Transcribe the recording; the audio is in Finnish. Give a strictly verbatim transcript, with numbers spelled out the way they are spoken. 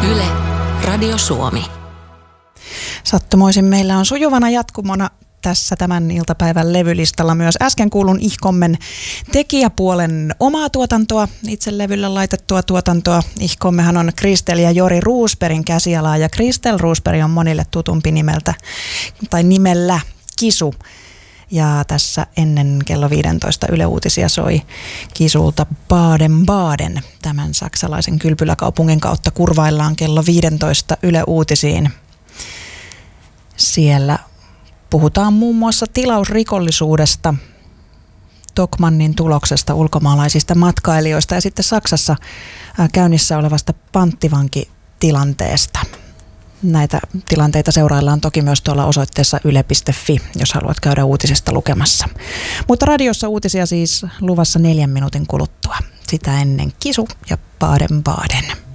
Yle, Radio Suomi. Sattumoisin meillä on sujuvana jatkumona tässä tämän iltapäivän levylistalla myös äsken kuulun Ihkommen tekijäpuolen omaa tuotantoa, itse levylle laitettua tuotantoa. Ihkommehan on Kristel ja Jori Roosbergin käsialaa, ja Kristel Roosberg on monille tutumpi nimeltä tai nimellä Kisu. Ja tässä ennen kello viisitoista Yle Uutisia soi Kisulta Baden Baden. Tämän saksalaisen kylpyläkaupungin kautta kurvaillaan kello viisitoista Yle Uutisiin. Siellä puhutaan muun muassa tilausrikollisuudesta, Tokmannin tuloksesta, ulkomaalaisista matkailijoista ja sitten Saksassa käynnissä olevasta panttivankitilanteesta. Näitä tilanteita seuraillaan toki myös tuolla osoitteessa yle piste fi, jos haluat käydä uutisista lukemassa. Mutta radiossa uutisia siis luvassa neljän minuutin kuluttua. Sitä ennen Kisu ja Baden Baden.